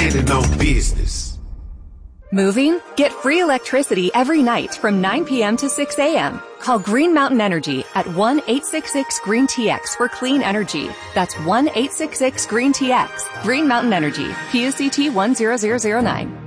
standing on business. Moving? Get free electricity every night from 9 p.m. to 6 a.m. Call Green Mountain Energy at 1-866-GREEN-TX for clean energy. That's 1-866-GREEN-TX. Green Mountain Energy, PUCT 10009.